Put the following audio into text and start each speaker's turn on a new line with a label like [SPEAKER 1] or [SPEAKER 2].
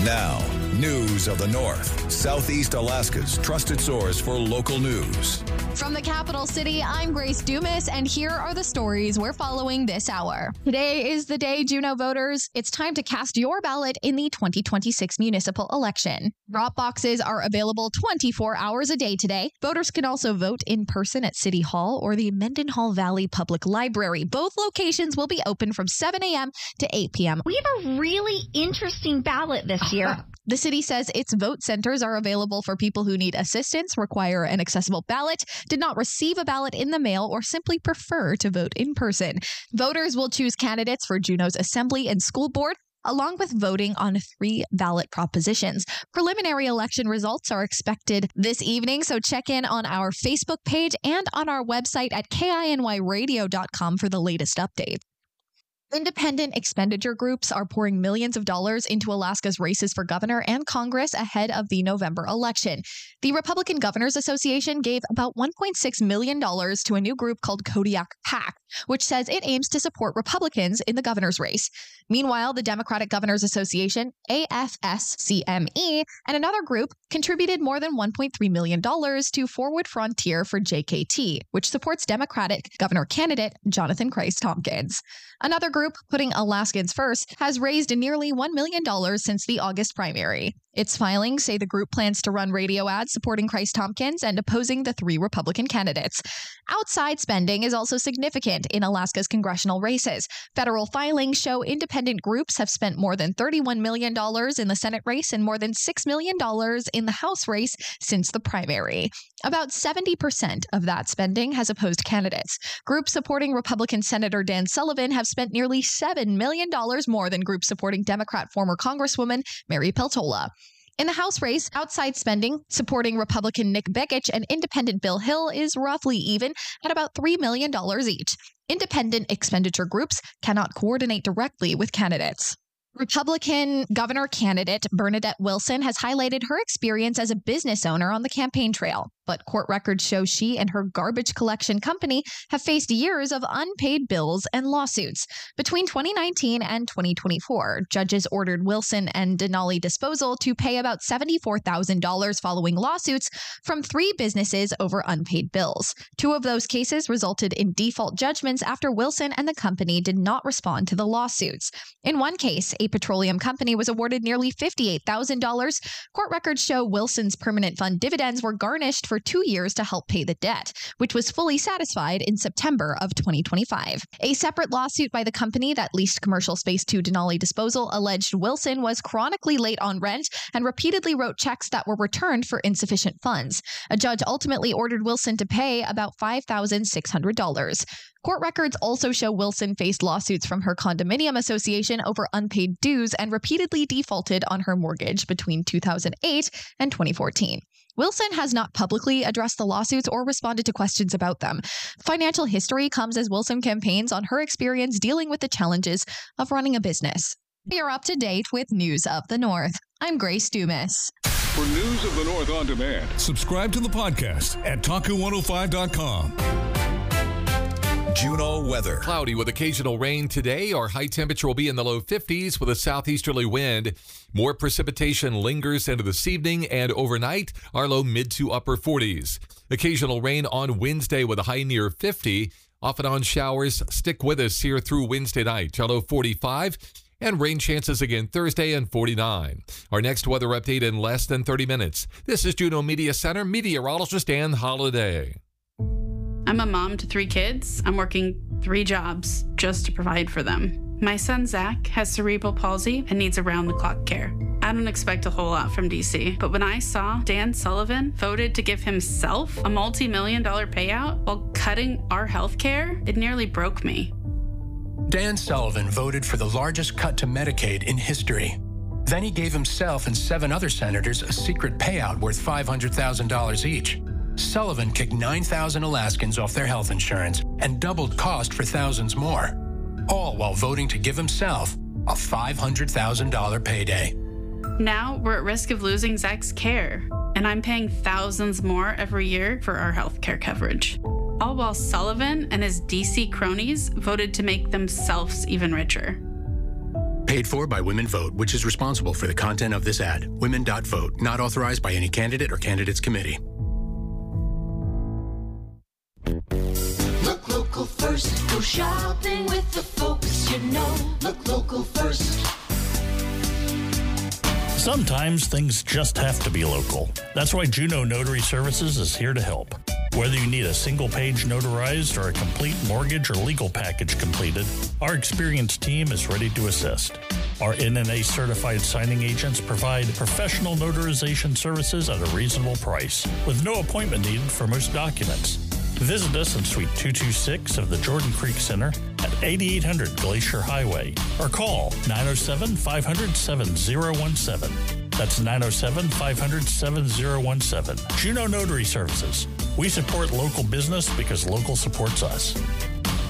[SPEAKER 1] Now, news of the North, Southeast Alaska's trusted source for local news.
[SPEAKER 2] From the capital city, I'm Grace Dumas, and here are the stories we're following this hour. Today is the day, Juneau voters. It's time to cast your ballot in the 2026 municipal election. Drop boxes are available 24 hours a day today. Voters can also vote in person at City Hall or the Mendenhall Valley Public Library. Both locations will be open from 7 a.m. to 8 p.m.
[SPEAKER 3] We have a really interesting ballot this year.
[SPEAKER 2] The city says its vote centers are available for people who need assistance, require an accessible ballot, did not receive a ballot in the mail, or simply prefer to vote in person. Voters will choose candidates for Juneau's Assembly and School Board, along with voting on 3 ballot propositions. Preliminary election results are expected this evening, so check in on our Facebook page and on our website at kinyradio.com for the latest updates. Independent expenditure groups are pouring millions of dollars into Alaska's races for governor and Congress ahead of the November election. The Republican Governors Association gave about $1.6 million to a new group called Kodiak PAC, which says it aims to support Republicans in the governor's race. Meanwhile, the Democratic Governors Association, AFSCME, and another group contributed more than $1.3 million to Forward Frontier for JKT, which supports Democratic governor candidate Jonathan Christ-Tompkins. Another group, Putting Alaskans First, has raised nearly $1 million since the August primary. Its filings say the group plans to run radio ads supporting Christ-Tompkins and opposing the 3 Republican candidates. Outside spending is also significant in Alaska's congressional races. Federal filings show independent groups have spent more than $31 million in the Senate race and more than $6 million in the House race since the primary. About 70% of that spending has opposed candidates. Groups supporting Republican Senator Dan Sullivan have spent nearly $7 million more than groups supporting Democrat former Congresswoman Mary Peltola. In the House race, outside spending supporting Republican Nick Begich and independent Bill Hill is roughly even at about $3 million each. Independent expenditure groups cannot coordinate directly with candidates. Republican governor candidate Bernadette Wilson has highlighted her experience as a business owner on the campaign trail, but court records show she and her garbage collection company have faced years of unpaid bills and lawsuits. Between 2019 and 2024, judges ordered Wilson and Denali Disposal to pay about $74,000 following lawsuits from 3 businesses over unpaid bills. 2 of those cases resulted in default judgments after Wilson and the company did not respond to the lawsuits. In one case, a petroleum company was awarded nearly $58,000. Court records show Wilson's permanent fund dividends were garnished for 2 years to help pay the debt, which was fully satisfied in September of 2025. A separate lawsuit by the company that leased commercial space to Denali Disposal alleged Wilson was chronically late on rent and repeatedly wrote checks that were returned for insufficient funds. A judge ultimately ordered Wilson to pay about $5,600. Court records also show Wilson faced lawsuits from her condominium association over unpaid dues and repeatedly defaulted on her mortgage between 2008 and 2014. Wilson has not publicly addressed the lawsuits or responded to questions about them. Financial history comes as Wilson campaigns on her experience dealing with the challenges of running a business. You're up to date with News of the North. I'm Grace Dumas.
[SPEAKER 4] For News of the North on demand,
[SPEAKER 5] subscribe to the podcast at Taku105.com.
[SPEAKER 1] Juneau weather.
[SPEAKER 6] Cloudy with occasional rain today. Our high temperature will be in the low 50s with a southeasterly wind. More precipitation lingers into this evening, and overnight, our low mid to upper 40s. Occasional rain on Wednesday with a high near 50. Off and on showers stick with us here through Wednesday night. Our low 45. And rain chances again Thursday and 49. Our next weather update in less than 30 minutes. This is Juneau Media Center meteorologist Ann Holiday.
[SPEAKER 7] I'm a mom to 3 kids. I'm working 3 jobs just to provide for them. My son, Zach, has cerebral palsy and needs around-the-clock care. I don't expect a whole lot from DC, but when I saw Dan Sullivan voted to give himself a multi-million-dollar payout while cutting our health care, it nearly broke me.
[SPEAKER 8] Dan Sullivan voted for the largest cut to Medicaid in history. Then he gave himself and 7 other senators a secret payout worth $500,000 each. Sullivan kicked 9,000 Alaskans off their health insurance and doubled cost for thousands more, all while voting to give himself a $500,000 payday.
[SPEAKER 7] Now we're at risk of losing Zach's care, and I'm paying thousands more every year for our health care coverage. All while Sullivan and his DC cronies voted to make themselves even richer.
[SPEAKER 8] Paid for by Women Vote, which is responsible for the content of this ad. Women.vote, not authorized by any candidate or candidates committee.
[SPEAKER 9] Look local first. Go shopping with the folks you know. Look local first.
[SPEAKER 10] Sometimes things just have to be local. That's why Juneau Notary Services is here to help. Whether you need a single page notarized or a complete mortgage or legal package completed, our experienced team is ready to assist. Our NNA certified signing agents provide professional notarization services at a reasonable price, with no appointment needed for most documents. Visit us in Suite 226 of the Jordan Creek Center at 8800 Glacier Highway or call 907-500-7017. That's 907-500-7017. Juneau Notary Services. We support local business because local supports us.